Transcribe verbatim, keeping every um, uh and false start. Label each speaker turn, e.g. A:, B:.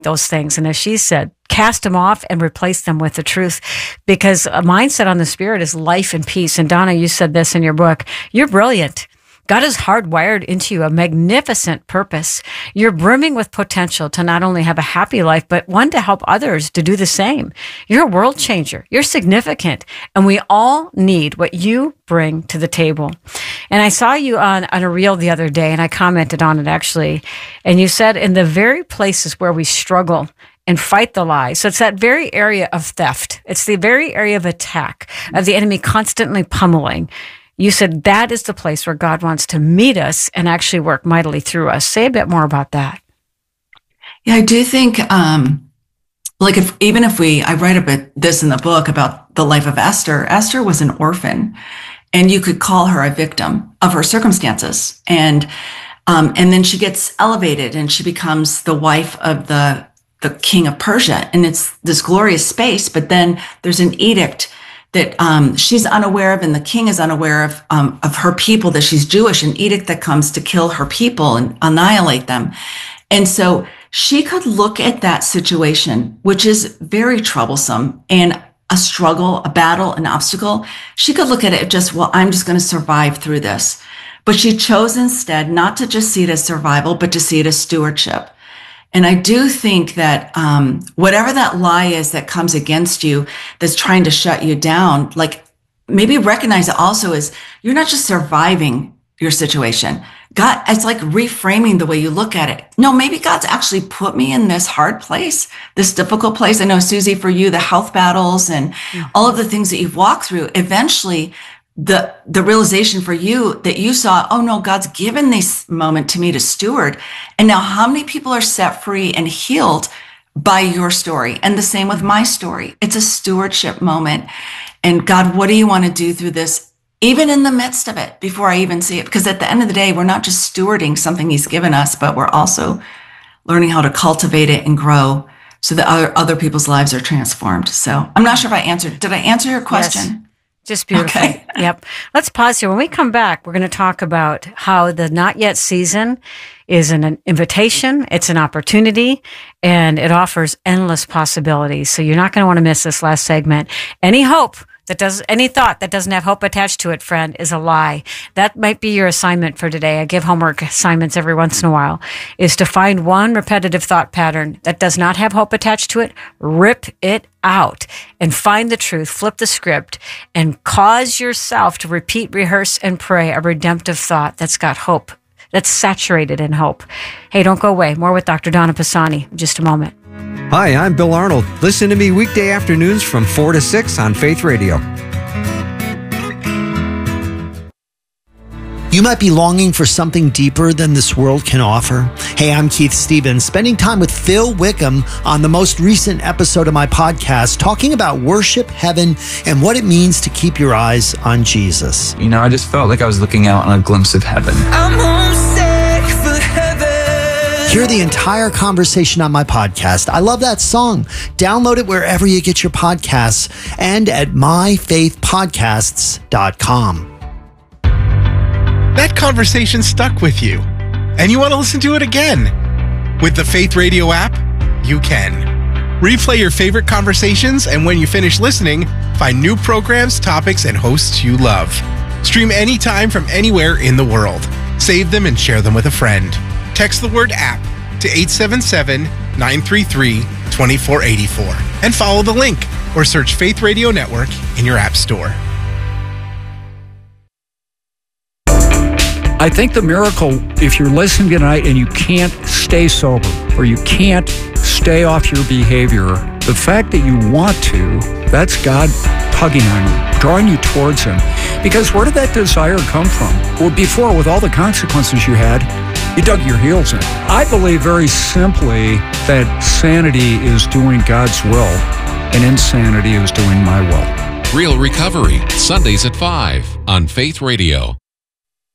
A: those things. And as she said, cast them off and replace them with the truth, because a mindset on the Spirit is life and peace. And Donna, you said this in your book. You're brilliant. God has hardwired into you a magnificent purpose. You're brimming with potential to not only have a happy life, but one to help others to do the same. You're a world changer. You're significant. And we all need what you bring to the table. And I saw you on, on a reel the other day, and I commented on it actually. And you said, in the very places where we struggle and fight the lie. So it's that very area of theft. It's the very area of attack, of the enemy constantly pummeling. You said that is the place where God wants to meet us and actually work mightily through us. Say a bit more about that.
B: Yeah, I do think, um, like if, even if we, I write a bit this in the book about the life of Esther. Esther was an orphan, and you could call her a victim of her circumstances. And, um, and then she gets elevated and she becomes the wife of the, the king of Persia. And it's this glorious space, but then there's an edict that um, she's unaware of, and the king is unaware of, um, of her people, that she's Jewish, an edict that comes to kill her people and annihilate them. And so she could look at that situation, which is very troublesome and a struggle, a battle, an obstacle. She could look at it just, well, I'm just going to survive through this. But she chose instead not to just see it as survival, but to see it as stewardship. And I do think that um, whatever that lie is that comes against you, that's trying to shut you down, like maybe recognize it also as you're not just surviving your situation. God, it's like reframing the way you look at it. No, maybe God's actually put me in this hard place, this difficult place. I know, Susie, for you, the health battles and yeah. all of the things that you've walked through, eventually the the realization for you that you saw, oh no, God's given this moment to me to steward. And now how many people are set free and healed by your story? And the same with my story. It's a stewardship moment. And God, what do you want to do through this, even in the midst of it, before I even see it? Because at the end of the day, we're not just stewarding something he's given us, but we're also learning how to cultivate it and grow so that other, other people's lives are transformed. So I'm not sure if I answered. Did I answer your question?
A: Yes. Just beautiful.
B: Okay.
A: Yep. Let's pause here. When we come back, we're going to talk about how the not yet season is an invitation. It's an opportunity, and it offers endless possibilities. So you're not going to want to miss this last segment. Any hope that does, any thought that doesn't have hope attached to it, friend, is a lie. That might be your assignment for today. I give homework assignments every once in a while, is to find one repetitive thought pattern that does not have hope attached to it, rip it out and find the truth, flip the script, and cause yourself to repeat, rehearse, and pray a redemptive thought that's got hope, that's saturated in hope. Hey, don't go away. More with Doctor Donna Pisani in just a moment.
C: Hi, I'm Bill Arnold. Listen to me weekday afternoons from four to six on Faith Radio.
D: You might be longing for something deeper than this world can offer. Hey, I'm Keith Stevens, spending time with Phil Wickham on the most recent episode of my podcast, talking about worship, heaven, and what it means to keep your eyes on Jesus.
E: You know, I just felt like I was looking out on a glimpse of heaven. I'm homesick for heaven.
D: Hear the entire conversation on my podcast. I love that song. Download it wherever you get your podcasts and at my faith podcasts dot com.
F: That conversation stuck with you, and you want to listen to it again. With the Faith Radio app, you can. Replay your favorite conversations, and when you finish listening, find new programs, topics, and hosts you love. Stream anytime from anywhere in the world. Save them and share them with a friend. Text the word app to eight seven seven, nine three three, two four eight four and follow the link or search Faith Radio Network in your app store.
G: I think the miracle, if you're listening tonight and you can't stay sober or you can't stay off your behavior, the fact that you want to, that's God tugging on you, drawing you towards Him. Because where did that desire come from? Well, before, with all the consequences you had, you dug your heels in. I believe very simply that sanity is doing God's will and insanity is doing my will.
H: Real Recovery, Sundays at five on Faith Radio.